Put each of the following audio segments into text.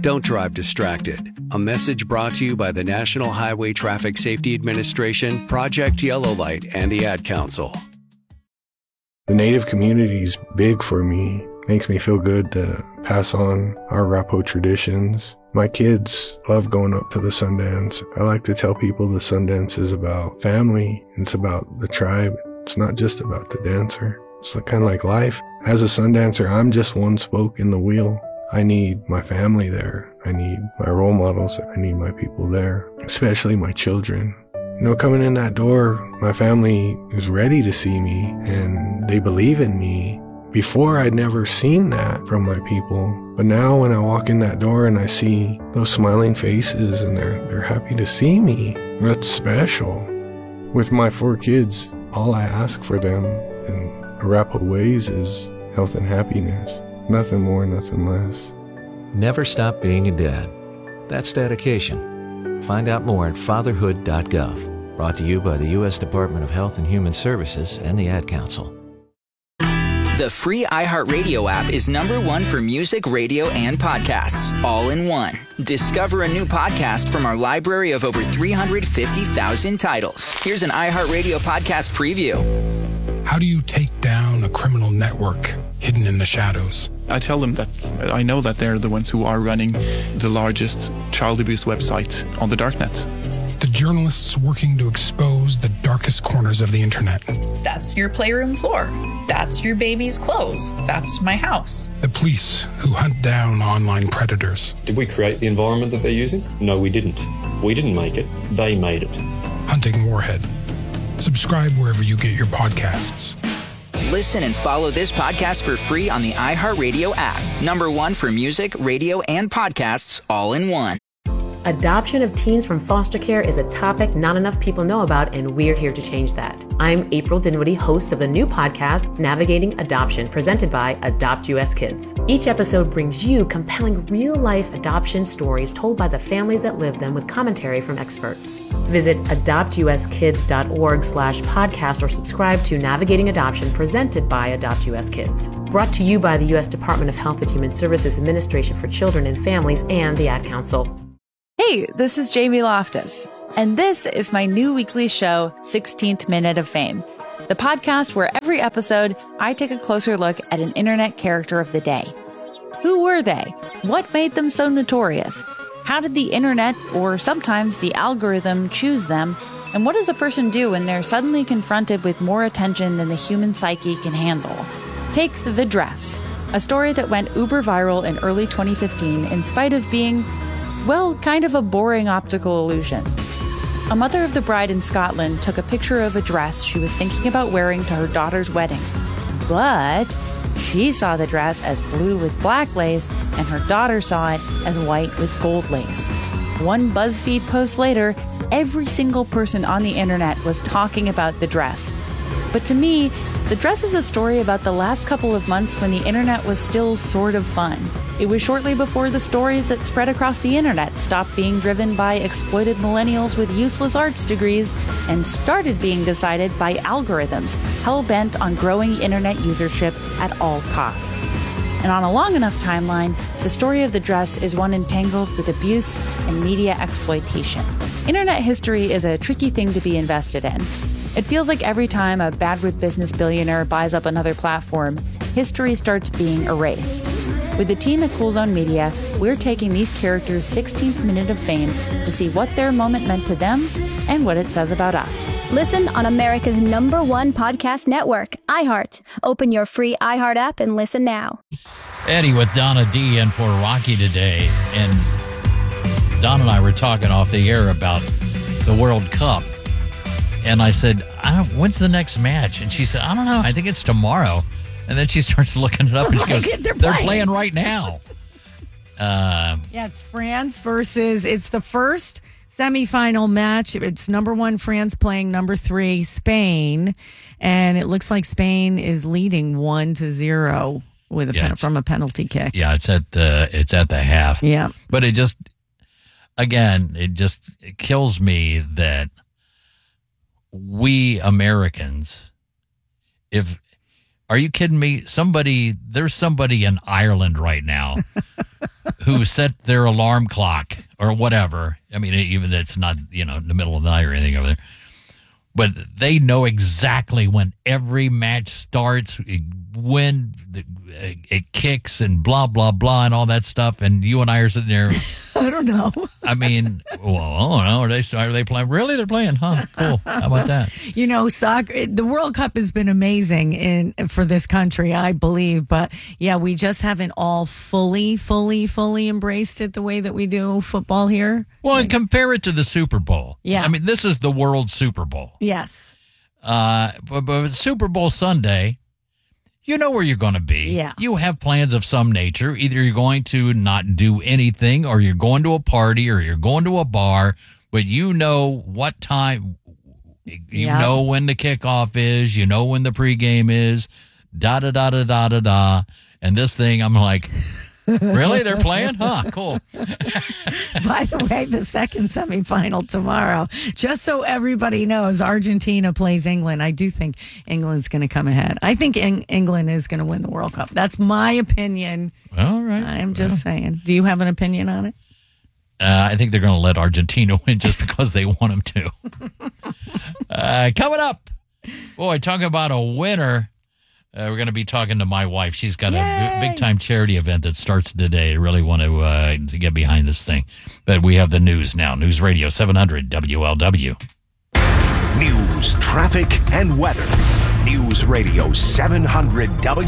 Don't drive distracted. A message brought to you by the National Highway Traffic Safety Administration, Project Yellow Light, and the Ad Council. The Native community is big for me. Makes me feel good to pass on our Arapaho traditions. My kids love going up to the Sundance. I like to tell people the Sundance is about family. It's about the tribe. It's not just about the dancer. It's kind of like life. As a Sundancer, I'm just one spoke in the wheel. I need my family there. I need my role models. I need my people there, especially my children. Coming in that door, my family is ready to see me and they believe in me. Before, I'd never seen that from my people. But now when I walk in that door and I see those smiling faces and they're happy to see me, that's special. With my 4 kids, all I ask for them in Arapaho ways is health and happiness. Nothing more, nothing less. Never stop being a dad. That's dedication. Find out more at fatherhood.gov. Brought to you by the U.S. Department of Health and Human Services and the Ad Council. The free iHeartRadio app is #1 for music, radio, and podcasts, all in one. Discover a new podcast from our library of over 350,000 titles. Here's an iHeartRadio podcast preview. How do you take down a criminal network hidden in the shadows? I tell them that I know that they're the ones who are running the largest child abuse website on the darknet. The journalists working to expose the darkest corners of the internet. That's your playroom floor. That's your baby's clothes. That's my house. The police who hunt down online predators. Did we create the environment that they're using? No, we didn't. We didn't make it. They made it. Hunting Warhead. Subscribe wherever you get your podcasts. Listen and follow this podcast for free on the iHeartRadio app. #1 for music, radio, and podcasts, all in one. Adoption of teens from foster care is a topic not enough people know about, and we're here to change that. I'm April Dinwiddie, host of the new podcast, Navigating Adoption, presented by Adopt US Kids. Each episode brings you compelling real-life adoption stories told by the families that live them with commentary from experts. Visit adoptuskids.org/podcast or subscribe to Navigating Adoption, presented by Adopt US Kids. Brought to you by the U.S. Department of Health and Human Services Administration for Children and Families and the Ad Council. Hey, this is Jamie Loftus, and this is my new weekly show, 16th Minute of Fame, the podcast where every episode I take a closer look at an internet character of the day. Who were they? What made them so notorious? How did the internet, or sometimes the algorithm, choose them? And what does a person do when they're suddenly confronted with more attention than the human psyche can handle? Take The Dress, a story that went uber viral in early 2015 in spite of being, well, kind of a boring optical illusion. A mother of the bride in Scotland took a picture of a dress she was thinking about wearing to her daughter's wedding. But she saw the dress as blue with black lace, and her daughter saw it as white with gold lace. One BuzzFeed post later, every single person on the internet was talking about the dress. But to me, the dress is a story about the last couple of months when the internet was still sort of fun. It was shortly before the stories that spread across the internet stopped being driven by exploited millennials with useless arts degrees and started being decided by algorithms hell-bent on growing internet usership at all costs. And on a long enough timeline, the story of the dress is one entangled with abuse and media exploitation. Internet history is a tricky thing to be invested in. It feels like every time a bad with business billionaire buys up another platform, history starts being erased. With the team at Cool Zone Media, we're taking these characters' 16th minute of fame to see what their moment meant to them and what it says about us. Listen on America's #1 podcast network, iHeart. Open your free iHeart app and listen now. Eddie with Donna D in for Rocky today. And Don and I were talking off the air about the World Cup. And I said, when's the next match? And she said, I don't know. I think it's tomorrow. And then she starts looking it up and she goes, they're playing right now. Yeah, it's France versus, it's the first semifinal match. It's #1 France playing #3 Spain. And it looks like Spain is leading 1-0 with from a penalty kick. Yeah, it's at the half. Yeah. But it kills me that we Americans, are you kidding me? There's somebody in Ireland right now who set their alarm clock or whatever. I mean, even it's not, in the middle of the night or anything over there. But they know exactly when every match starts, when it kicks and blah, blah, blah and all that stuff. And you and I are sitting there. I don't know. I mean, well, I don't know. Are they playing? Really? They're playing? Huh? Cool. How about that? Soccer, the World Cup has been amazing for this country, I believe. But yeah, we just haven't all fully embraced it the way that we do football here. Well, and compare it to the Super Bowl. Yeah. I mean, this is the World Super Bowl. Yes. But Super Bowl Sunday, you know where you're going to be. Yeah. You have plans of some nature. Either you're going to not do anything, or you're going to a party, or you're going to a bar, but you know what time, you know when the kickoff is, you know when the pregame is, da-da-da-da-da-da-da. And this thing, I'm like, really? They're playing? Huh, cool. By the way, the second semifinal tomorrow, just so everybody knows, Argentina plays England. I do think England's going to come ahead. I think England is going to win the World Cup. That's my opinion. All right. I'm just saying. Do you have an opinion on it? I think they're going to let Argentina win just because they want them to. Coming up, boy, talking about a winner. We're going to be talking to my wife. She's got a big-time charity event that starts today. I really want to get behind this thing. But we have the news now. News Radio 700 WLW. News, traffic, and weather. News Radio 700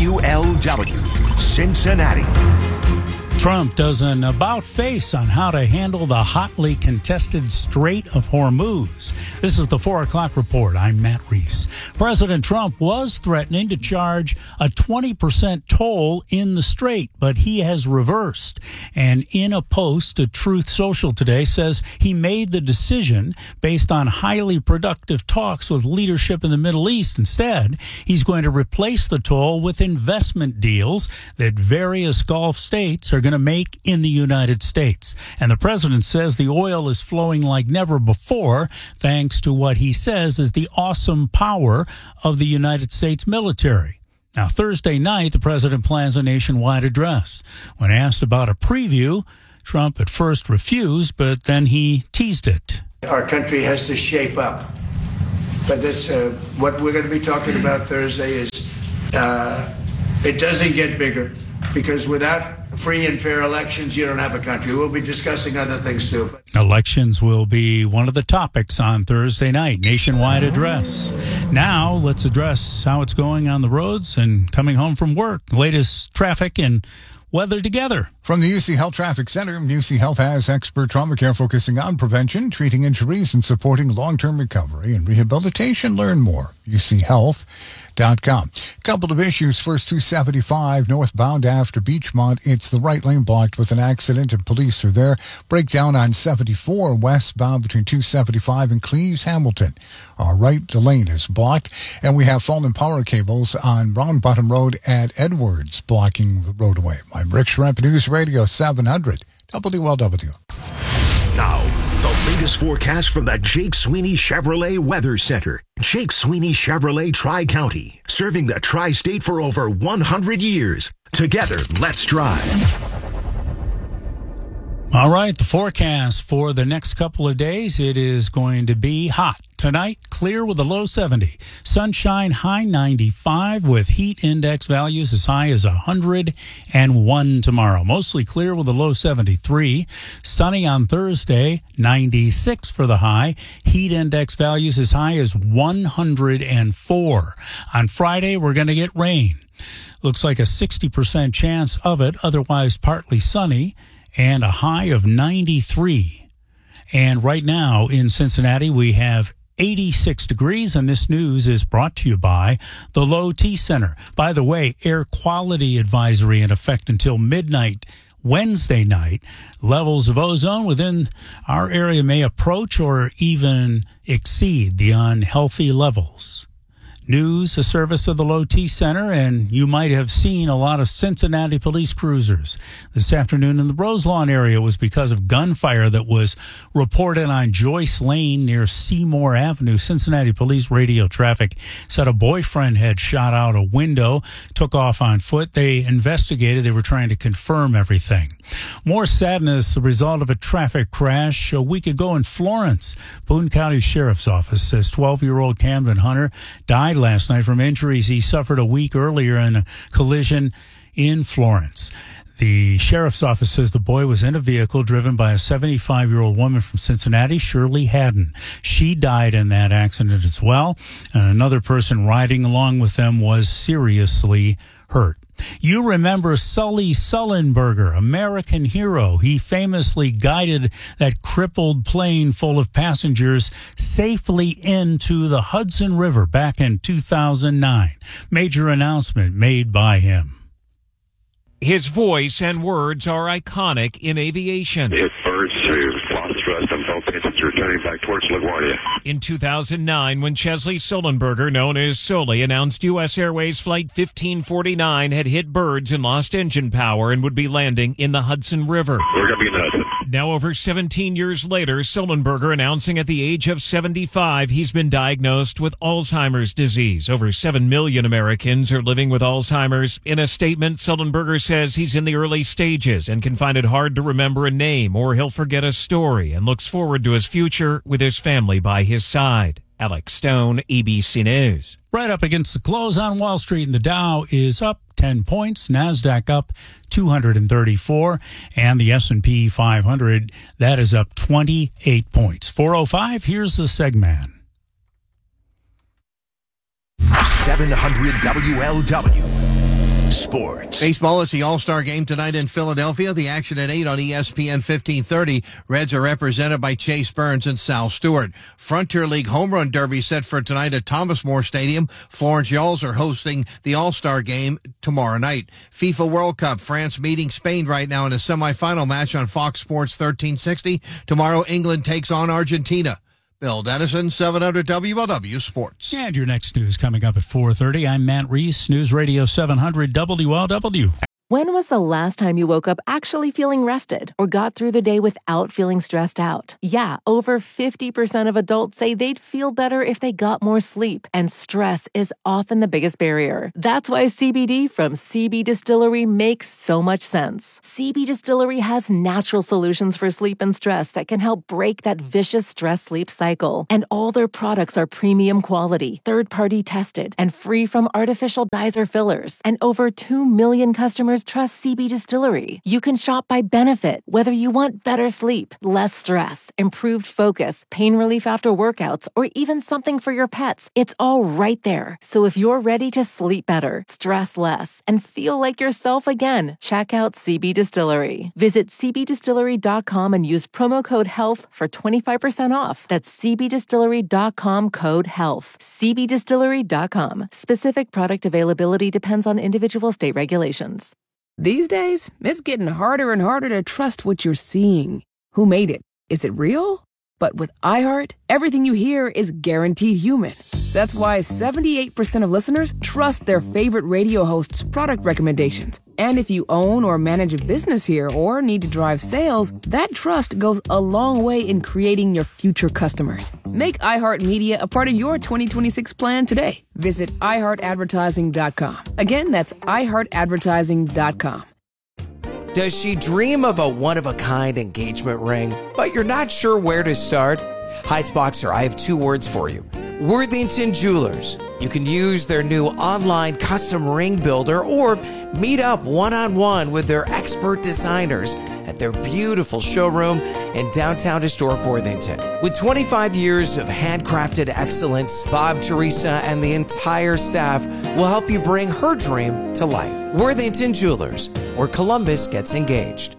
WLW, Cincinnati. Trump does an about-face on how to handle the hotly contested Strait of Hormuz. This is the 4 o'clock report. I'm Matt Reese. President Trump was threatening to charge a 20% toll in the strait, but he has reversed. And in a post to Truth Social today says he made the decision based on highly productive talks with leadership in the Middle East. Instead, he's going to replace the toll with investment deals that various Gulf states are going to make in the United States. And the president says the oil is flowing like never before, thanks to what he says is the awesome power of the United States military. Now, Thursday night, the president plans a nationwide address. When asked about a preview, Trump at first refused, but then he teased it. Our country has to shape up. But that's what we're going to be talking about Thursday is it doesn't get bigger, because without free and fair elections, you don't have a country. We'll be discussing other things too. Elections will be one of the topics on Thursday night. Nationwide address. Now let's address how it's going on the roads and coming home from work. Latest traffic and weather together. From the UC Health Traffic Center, UC Health has expert trauma care focusing on prevention, treating injuries, and supporting long-term recovery and rehabilitation. Learn more. UCHealth.com. Couple of issues. First, 275 northbound after Beachmont. It's the right lane blocked with an accident and police are there. Breakdown on 74 westbound between 275 and Cleves Hamilton. All right, the lane is blocked. And we have fallen power cables on Round Bottom Road at Edwards blocking the roadway. I'm Rick Schremp, News Radio 700 WLW. Now, the latest forecast from the Jake Sweeney Chevrolet Weather Center. Jake Sweeney Chevrolet Tri-County, serving the Tri-State for over 100 years. Together, let's drive. All right, the forecast for the next couple of days, it is going to be hot. Tonight, clear with a low 70. Sunshine, high 95 with heat index values as high as 101 tomorrow. Mostly clear with a low 73. Sunny on Thursday, 96 for the high. Heat index values as high as 104. On Friday, we're going to get rain. Looks like a 60% chance of it, otherwise partly sunny, and a high of 93. And right now in Cincinnati, we have 86 degrees, and this news is brought to you by the Low T Center. By the way, air quality advisory in effect until midnight Wednesday night. Levels of ozone within our area may approach or even exceed the unhealthy levels. News, a service of the Low T Center, and you might have seen a lot of Cincinnati police cruisers this afternoon in the Roselawn area. It was because of gunfire that was reported on Joyce Lane near Seymour Avenue. Cincinnati police radio traffic said a boyfriend had shot out a window, took off on foot. They investigated. They were trying to confirm everything. More sadness, the result of a traffic crash a week ago in Florence. Boone County Sheriff's Office says 12-year-old Camden Hunter died last night from injuries he suffered a week earlier in a collision in Florence. The sheriff's office says the boy was in a vehicle driven by a 75-year-old woman from Cincinnati, Shirley Haddon. She died in that accident as well, and another person riding along with them was seriously hurt. You remember Sully Sullenberger, American hero. He famously guided that crippled plane full of passengers safely into the Hudson River back in 2009. Major announcement made by him. His voice and words are iconic in aviation. Hit birds who lost thrust and felt passengers returning back towards LaGuardia. In 2009, when Chesley Sullenberger, known as Sully, announced U.S. Airways Flight 1549 had hit birds and lost engine power and would be landing in the Hudson River. We're going to be nuts. Now, over 17 years later, Sullenberger announcing at the age of 75 he's been diagnosed with Alzheimer's disease. Over 7 million Americans are living with Alzheimer's. In a statement, Sullenberger says he's in the early stages and can find it hard to remember a name or he'll forget a story, and looks forward to his future with his family by his side. Alex Stone, ABC News. Right up against the close on Wall Street, and the Dow is up 10 points, NASDAQ up 234, and the S&P 500, that is up 28 points. 4:05, here's the Segman. 700 WLW. Sports. Baseball is the All-Star game tonight in Philadelphia. The action at 8 on ESPN 1530. Reds are represented by Chase Burns and Sal Stewart. Frontier League Home Run Derby set for tonight at Thomas More Stadium. Florence Yalls are hosting the All-Star game tomorrow night. FIFA World Cup, France meeting Spain right now in a semifinal match on Fox Sports 1360. Tomorrow, England takes on Argentina. Bill Dennison, 700 WLW Sports. And your next news coming up at 4:30. I'm Matt Reese, News Radio 700 WLW. When was the last time you woke up actually feeling rested or got through the day without feeling stressed out? Yeah, over 50% of adults say they'd feel better if they got more sleep, and stress is often the biggest barrier. That's why CBD from CB Distillery makes so much sense. CB Distillery has natural solutions for sleep and stress that can help break that vicious stress-sleep cycle. And all their products are premium quality, third-party tested, and free from artificial dyes or fillers. And over 2 million customers trust CB Distillery. You can shop by benefit, whether you want better sleep, less stress, improved focus, pain relief after workouts, or even something for your pets. It's all right there. So if you're ready to sleep better, stress less, and feel like yourself again, check out CB Distillery. Visit cbdistillery.com and use promo code HEALTH for 25% off. That's cbdistillery.com, code HEALTH. cbdistillery.com. Specific product availability depends on individual state regulations. These days, it's getting harder and harder to trust what you're seeing. Who made it? Is it real? But with iHeart, everything you hear is guaranteed human. That's why 78% of listeners trust their favorite radio hosts' product recommendations. And if you own or manage a business here or need to drive sales, that trust goes a long way in creating your future customers. Make iHeartMedia a part of your 2026 plan today. Visit iHeartAdvertising.com. Again, that's iHeartAdvertising.com. Does she dream of a one-of-a-kind engagement ring, but you're not sure where to start? Heights Boxer, I have 2 words for you. Worthington Jewelers. You can use their new online custom ring builder or meet up one-on-one with their expert designers at their beautiful showroom in downtown historic Worthington. With 25 years of handcrafted excellence, Bob, Teresa, and the entire staff will help you bring her dream to life. Worthington Jewelers, where Columbus gets engaged.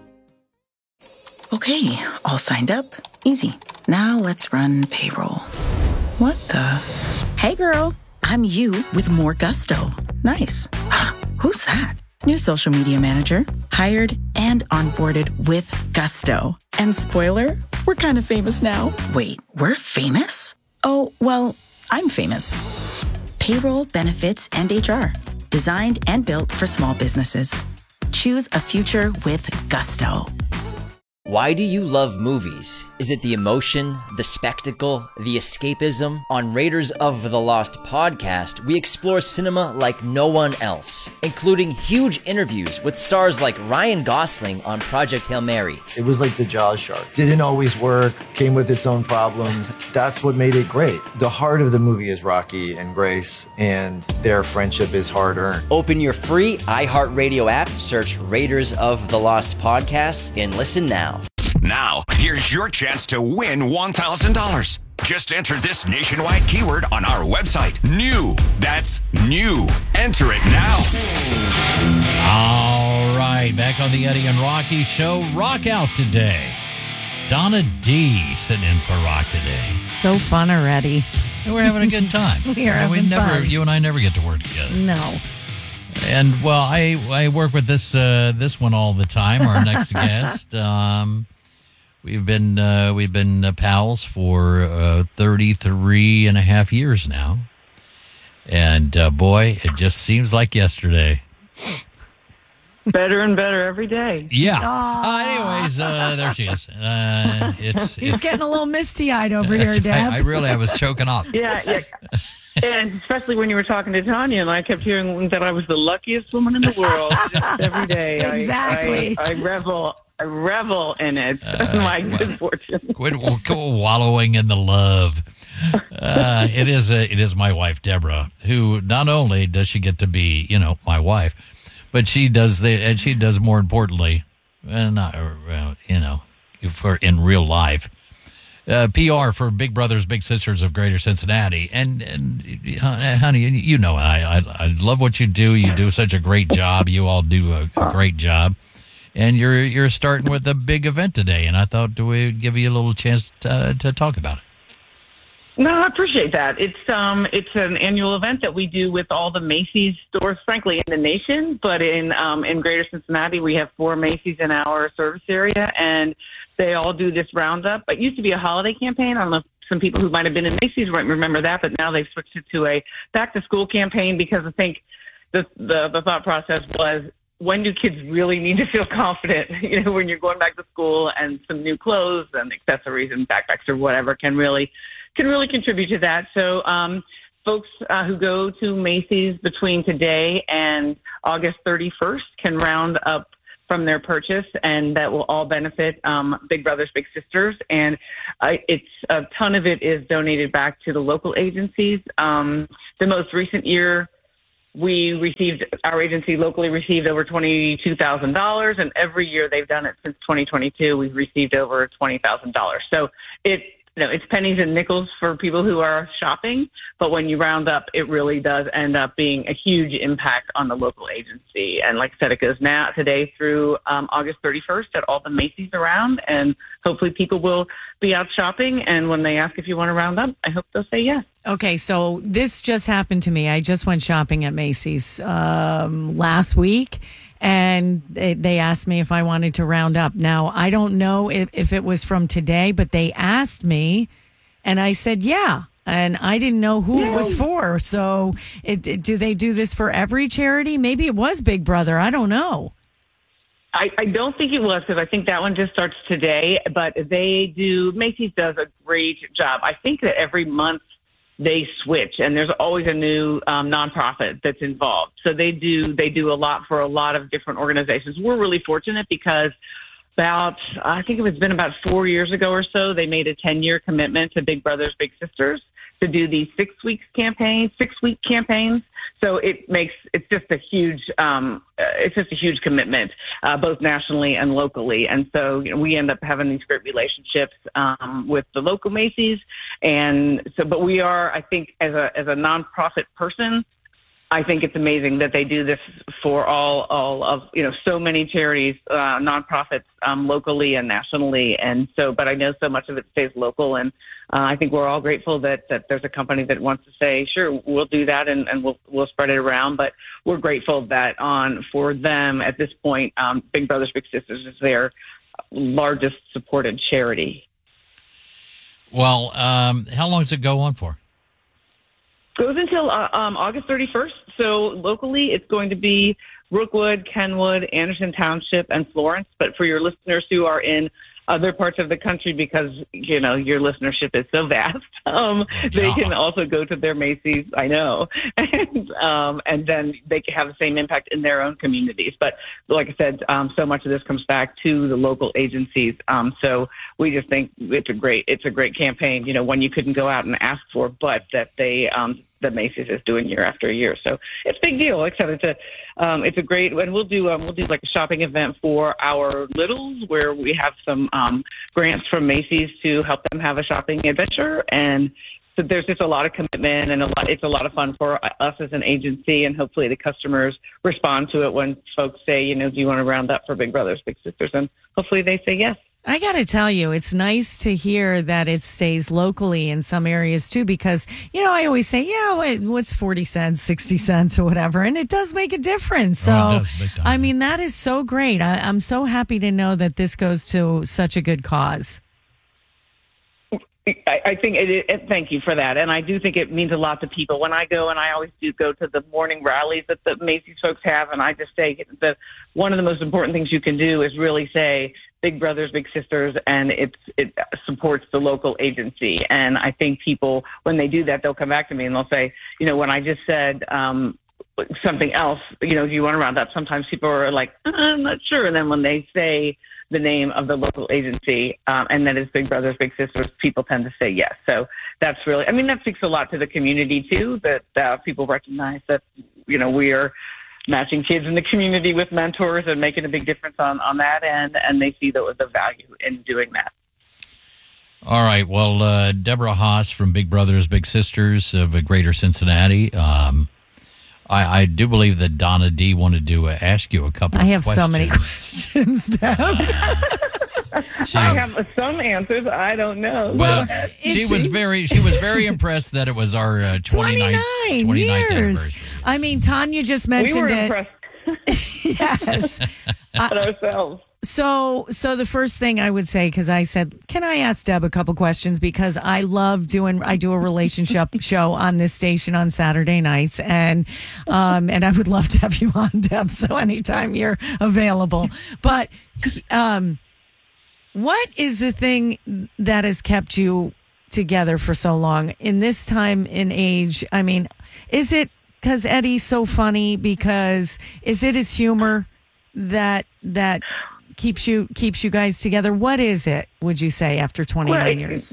Okay, all signed up. Easy. Now let's run payroll. What the? Hey girl, I'm you with more gusto. Nice. Who's that? New social media manager, hired and onboarded with gusto. And spoiler, we're kind of famous now. Wait, we're famous? Oh, well, I'm famous. Payroll, benefits, and HR. Designed and built for small businesses. Choose a future with gusto. Why do you love movies? Is it the emotion, the spectacle, the escapism? On Raiders of the Lost podcast, we explore cinema like no one else, including huge interviews with stars like Ryan Gosling on Project Hail Mary. It was like the Jaws shark. Didn't always work, came with its own problems. That's what made it great. The heart of the movie is Rocky and Grace, and their friendship is hard-earned. Open your free iHeartRadio app, search Raiders of the Lost podcast, and listen now. Now, here's your chance to win $1,000. Just enter this nationwide keyword on our website. New. That's new. Enter it now. All right. Back on the Eddie and Rocky show. Rock out today. Donna D sitting in for Rock today. So fun already. And we're having a good time. We are having fun. You and I never get to work together. No. And, well, I work with this one all the time, our next guest. We've been pals for 33 and a half years now. And, boy, it just seems like yesterday. Better and better every day. Yeah. Anyways, there she is. He's getting a little misty-eyed over here, Deb. I was choking up. Yeah. And especially when you were talking to Tanya, and I kept hearing that I was the luckiest woman in the world just every day. Exactly. I revel in it. My good fortune. Quit wallowing in the love. It is my wife, Deborah, who not only does she get to be, my wife, but she does more importantly, in real life. PR for Big Brothers Big Sisters of Greater Cincinnati, and honey, I love what you do. You do such a great job. You all do a great job, and you're starting with a big event today. And I thought we'd give you a little chance to talk about it. No, I appreciate that. It's an annual event that we do with all the Macy's stores, frankly, in the nation. But in Greater Cincinnati, we have 4 Macy's in our service area, and they all do this roundup. It used to be a holiday campaign. I don't know if some people who might have been in Macy's might remember that, but now they've switched it to a back-to-school campaign because I think the thought process was, when do kids really need to feel confident? When you're going back to school, and some new clothes and accessories and backpacks or whatever can really contribute to that. So folks who go to Macy's between today and August 31st can round up from their purchase, and that will all benefit Big Brothers Big Sisters. And it's a ton of it is donated back to the local agencies. The most recent year, our agency locally received over $22,000, and every year they've done it since 2022, we've received over $20,000. So it's pennies and nickels for people who are shopping, but when you round up, it really does end up being a huge impact on the local agency. And like I said, it goes now today through August 31st at all the Macy's around, and hopefully people will be out shopping. And when they ask if you want to round up, I hope they'll say yes. Okay, so this just happened to me. I just went shopping at Macy's last week, and they asked me if I wanted to round up. Now, I don't know if it was from today, but they asked me, and I said, yeah. And I didn't know who it was for. So do they do this for every charity? Maybe it was Big Brother. I don't know. I don't think it was, because I think that one just starts today. But Macy's does a great job. I think that every month they switch, and there's always a new nonprofit that's involved. So they do a lot for a lot of different organizations. We're really fortunate because I think it's been about 4 years ago or so, they made a 10-year commitment to Big Brothers Big Sisters to do these 6-week campaigns. So it's just a huge commitment, both nationally and locally. And so we end up having these great relationships with the local Macy's. And so, but we are, I think, as a nonprofit person, I think it's amazing that they do this for all of, so many charities, nonprofits, locally and nationally. And so, but I know so much of it stays local, and I think we're all grateful that there's a company that wants to say, sure, we'll do that, and we'll spread it around. But we're grateful that for them at this point, Big Brothers Big Sisters is their largest supported charity. Well, how long does it go on for? Goes until August 31st. So locally, it's going to be Brookwood, Kenwood, Anderson Township, and Florence. But for your listeners who are in other parts of the country because, you know, your listenership is so vast. They can also go to their Macy's, I know, and then they can have the same impact in their own communities. But like I said, so much of this comes back to the local agencies. So we just think it's a great campaign, you know, one you couldn't go out and ask for, but that that Macy's is doing year after year. So it's a big deal. Like I said, it's a great, and we'll do like a shopping event for our littles where we have some grants from Macy's to help them have a shopping adventure. And so there's just a lot of commitment and it's a lot of fun for us as an agency, and hopefully the customers respond to it when folks say, you know, do you want to round up for Big Brothers Big Sisters? And hopefully they say yes. I got to tell you, it's nice to hear that it stays locally in some areas too, because, you know, I always say, yeah, what's 40 cents, 60 cents or whatever. And it does make a difference. So, I mean, that is so great. I'm so happy to know that this goes to such a good cause. I think thank you for that. And I do think it means a lot to people. When I go, and I always do go to the morning rallies that the Macy's folks have, and I just say that one of the most important things you can do is really say Big Brothers, Big Sisters, and it supports the local agency. And I think people, when they do that, they'll come back to me and they'll say, you know, when I just said something else, you know, do you want to round up? Sometimes people are like, I'm not sure. And then when they say the name of the local agency, and that is Big Brothers Big Sisters, people tend to say yes. So that's really, I mean, that speaks a lot to the community too, that people recognize that, you know, we are matching kids in the community with mentors and making a big difference on that end, and they see the value in doing that. All right. Well, Deborah Haas from Big Brothers Big Sisters of Greater Cincinnati. I do believe that Donna D wanted to ask you a couple of questions. I have so many questions, Deb. I have some answers. I don't know. Well, she was very impressed that it was our 29th anniversary. I mean, Tanya just mentioned we were it. Yes. ourselves. So the first thing I would say, because I said, can I ask Deb a couple questions? Because I do a relationship show on this station on Saturday nights, and I would love to have you on, Deb. So anytime you're available. But what is the thing that has kept you together for so long in this time in age? I mean, is it because Eddie's so funny? Because is it his humor that keeps you guys together? What is it, would you say, after 29 years?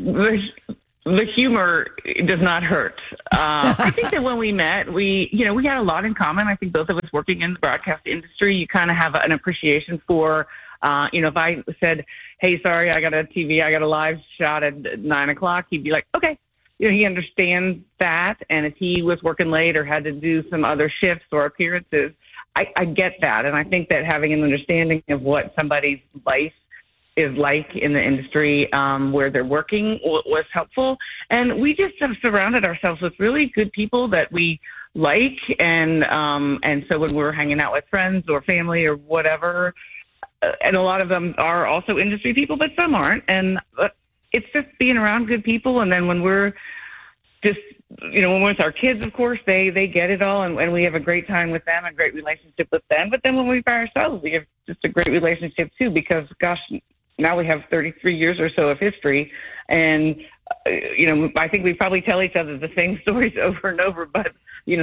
The humor does not hurt. I think that when we met, we had a lot in common. I think both of us working in the broadcast industry, you kind of have an appreciation for, if I said, hey, sorry, I got a live shot at 9:00, he'd be like, okay. You know, he understands that. And if he was working late or had to do some other shifts or appearances, I get that. And I think that having an understanding of what somebody's life is like in the industry where they're working was helpful. And we just have surrounded ourselves with really good people that we like. And so when we're hanging out with friends or family or whatever, and a lot of them are also industry people, but some aren't. And it's just being around good people. And then when we're just, when we're with our kids, of course, they get it all, and we have a great time with them, a great relationship with them. But then when we're by ourselves, we have just a great relationship too, because, gosh, now we have 33 years or so of history. And, I think we probably tell each other the same stories over and over, but,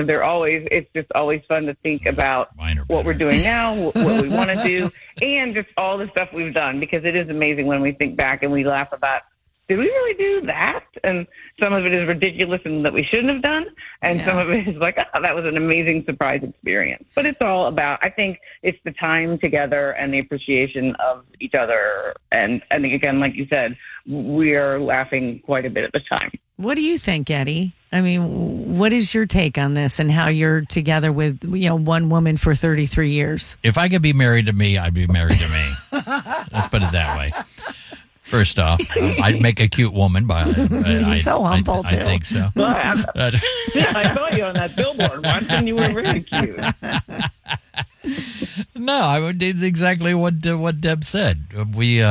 it's just always fun to think about what we're doing now, what we want to do, and just all the stuff we've done, because it is amazing when we think back and we laugh about, did we really do that? And some of it is ridiculous and that we shouldn't have done. And some of it is like, oh, that was an amazing surprise experience. But it's all about, I think it's the time together and the appreciation of each other. And I think, again, like you said, we are laughing quite a bit at the time. What do you think, Eddie? I mean, what is your take on this and how you're together with, one woman for 33 years? If I could be married to me, I'd be married to me. Let's put it that way. First off, I'd make a cute woman, but he's so humble too. I think so. Well, I saw you on that billboard once, and you were very cute. No, I did exactly what Deb said. We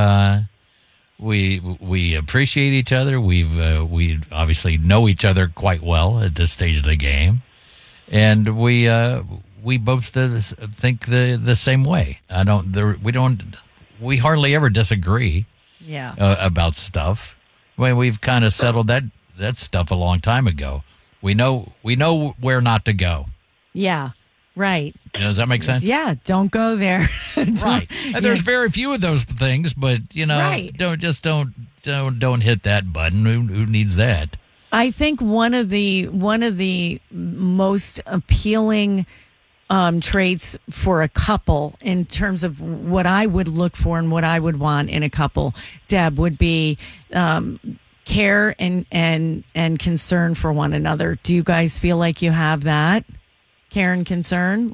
appreciate each other. We obviously know each other quite well at this stage of the game, and we both think the same way. We hardly ever disagree. about stuff. Well, we've kind of settled that stuff a long time ago. We know where not to go. Yeah, right. Does that make sense? Yeah, don't go there. Right. And there's very few of those things, but Right. don't hit that button. Who needs that? I think one of the most appealing traits for a couple in terms of what I would look for and what I would want in a couple, Deb, would be care and concern for one another. Do you guys feel like you have that? Care and concern?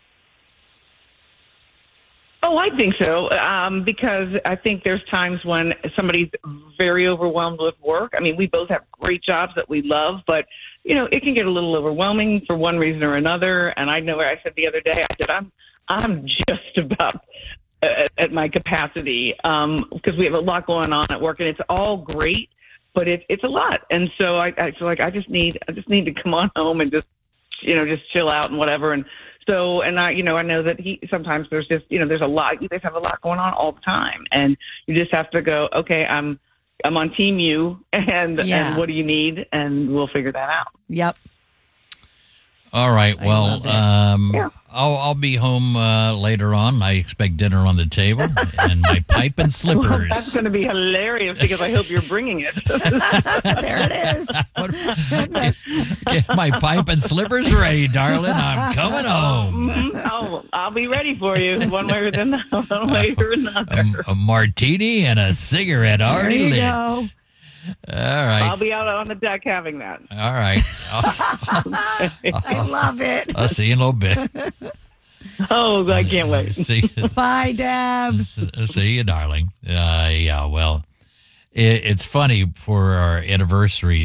Oh, I think so, because I think there's times when somebody's very overwhelmed with work. I mean, we both have great jobs that we love, but, it can get a little overwhelming for one reason or another. And I know where I said the other day, I said, I'm just about at my capacity because we have a lot going on at work, and it's all great, but it's a lot. And so I feel like I just need to come on home and just chill out and whatever. And so, and I know that sometimes there's just, there's a lot, you guys have a lot going on all the time, and you just have to go, okay, I'm on team you, and what do you need? And we'll figure that out. Yep. All right. Well, I'll be home later on. I expect dinner on the table and my pipe and slippers. Well, that's going to be hilarious because I hope you're bringing it. There it is. Get my pipe and slippers ready, darling. I'm coming home. I'll be ready for you one way or another. A martini and a cigarette already lit. Go. All right. I'll be out on the deck having that. All right. I love it. I'll see you in a little bit. Oh, I can't wait. Bye, Deb. See you, darling. Well, it's funny for our anniversary.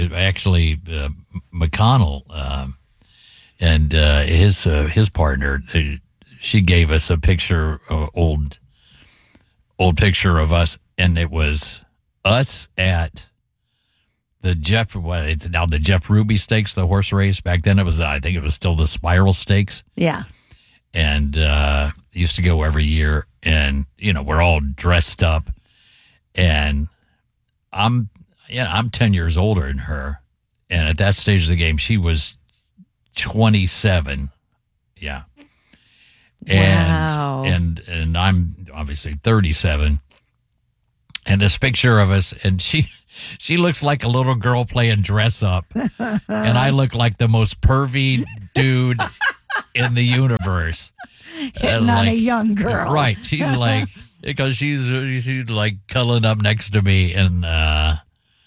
McConnell and his partner, she gave us a picture, old picture of us, and it was us at the Jeff Ruby Stakes, the horse race. Back then I think it was still the Spiral Stakes. Yeah. And used to go every year, and we're all dressed up, and I'm 10 years older than her, and at that stage of the game she was 27. Yeah. Wow. And I'm obviously 37. And this picture of us, and she looks like a little girl playing dress up, and I look like the most pervy dude in the universe. Hitting on a young girl. Right. She's like, because she's like cuddling up next to me, and I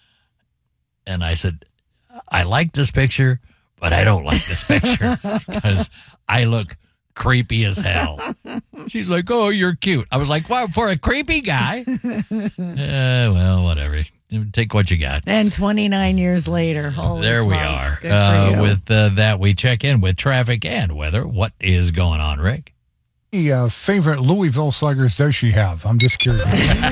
said, I like this picture, but I don't like this picture because I look creepy as hell. She's like, oh, you're cute. I was like, well, for a creepy guy. Well, whatever. Take what you got. And 29 years later. Holy there we smokes. are. Good for you. With that, we check in with traffic and weather. What is going on, Rick? The favorite Louisville sluggers does she have? I'm just curious.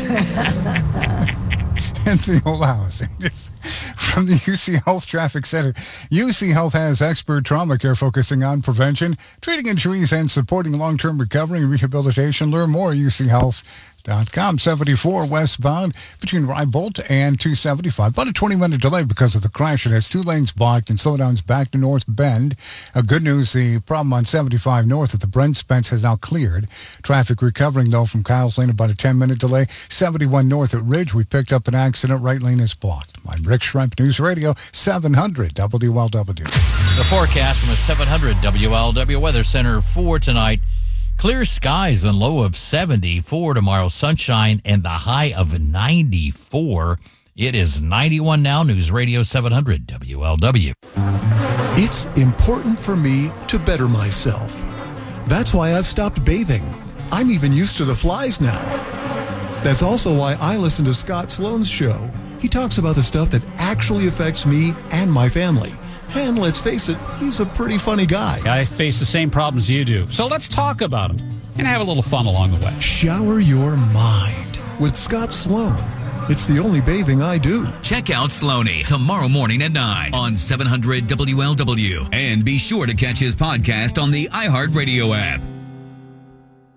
Anthony Olaus from the UC Health Traffic Center. UC Health has expert trauma care focusing on prevention, treating injuries, and supporting long-term recovery and rehabilitation. Learn more at UCHealth.com. 74 westbound between Rybolt and 275. About a 20-minute delay because of the crash. It has 2 lanes blocked and slowdowns back to North Bend. Good news, the problem on 75 north at the Brent Spence has now cleared. Traffic recovering, though, from Kyle's Lane, about a 10-minute delay. 71 north at Ridge, we picked up an accident. Right lane is blocked. I'm Rick Schremp, News Radio 700 WLW. The forecast from a 700 WLW Weather Center for tonight. Clear skies and low of 74 tomorrow. Sunshine and the high of 94. It is 91 now. News Radio 700 WLW. It's important for me to better myself. That's why I've stopped bathing. I'm even used to the flies now. That's also why I listen to Scott Sloan's show. He talks about the stuff that actually affects me and my family. And let's face it, he's a pretty funny guy. I face the same problems you do. So let's talk about them and have a little fun along the way. Shower your mind with Scott Sloan. It's the only bathing I do. Check out Sloaney tomorrow morning at 9 on 700 WLW. And be sure to catch his podcast on the iHeartRadio app.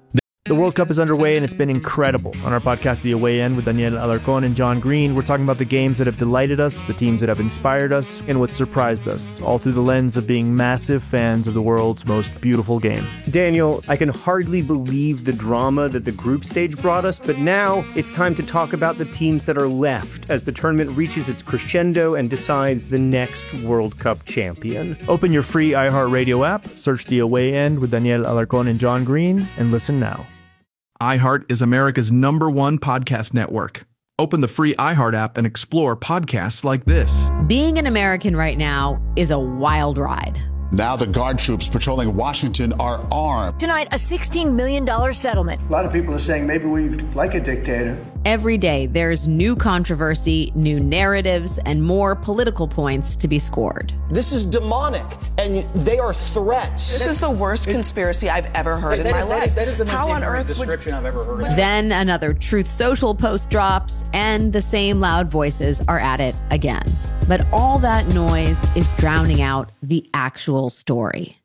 The World Cup is underway and it's been incredible. On our podcast, The Away End, with Daniel Alarcón and John Green, we're talking about the games that have delighted us, the teams that have inspired us, and what surprised us, all through the lens of being massive fans of the world's most beautiful game. Daniel, I can hardly believe the drama that the group stage brought us, but now it's time to talk about the teams that are left as the tournament reaches its crescendo and decides the next World Cup champion. Open your free iHeartRadio app, search The Away End with Daniel Alarcón and John Green, and listen now. iHeart is America's #1 podcast network. Open the free iHeart app and explore podcasts like this. Being an American right now is a wild ride. Now the guard troops patrolling Washington are armed. Tonight, a $16 million settlement. A lot of people are saying maybe we like a dictator. Every day, there's new controversy, new narratives, and more political points to be scored. This is demonic, and they are threats. This is the worst conspiracy I've ever heard in my life. That is the most How on earth description I've ever heard. Then another Truth Social post drops, and the same loud voices are at it again. But all that noise is drowning out the actual story.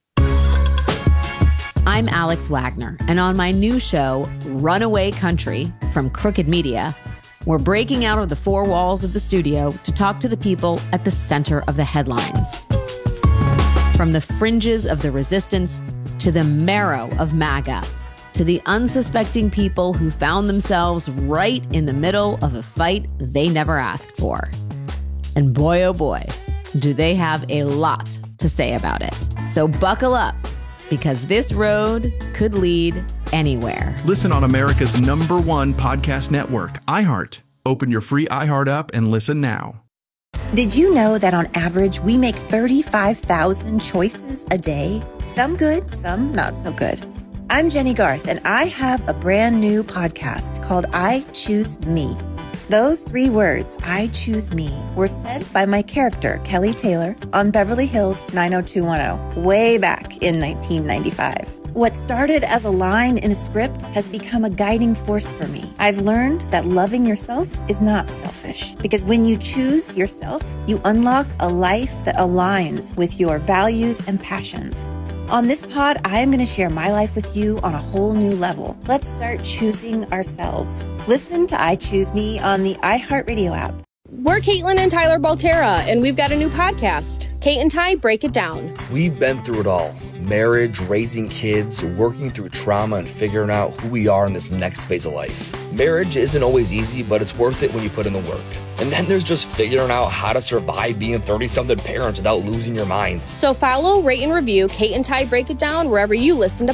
I'm Alex Wagner, and on my new show, Runaway Country, from Crooked Media, we're breaking out of the four walls of the studio to talk to the people at the center of the headlines. From the fringes of the resistance to the marrow of MAGA, to the unsuspecting people who found themselves right in the middle of a fight they never asked for. And boy, oh boy, do they have a lot to say about it. So buckle up, because this road could lead anywhere. Listen on America's #1 podcast network, iHeart. Open your free iHeart app and listen now. Did you know that on average, we make 35,000 choices a day? Some good, some not so good. I'm Jenny Garth, and I have a brand new podcast called I Choose Me. Those 3 words, I choose me, were said by my character, Kelly Taylor, on Beverly Hills 90210, way back in 1995. What started as a line in a script has become a guiding force for me. I've learned that loving yourself is not selfish, because when you choose yourself, you unlock a life that aligns with your values and passions. On this pod, I am going to share my life with you on a whole new level. Let's start choosing ourselves. Listen to I Choose Me on the iHeartRadio app. We're Caitlin and Tyler Baltera, and we've got a new podcast, Kate and Ty Break It Down. We've been through it all. Marriage, raising kids, working through trauma, and figuring out who we are in this next phase of life. Marriage isn't always easy, but it's worth it when you put in the work. And then there's just figuring out how to survive being 30-something parents without losing your mind. So follow, rate, and review Kate and Ty Break It Down wherever you listen to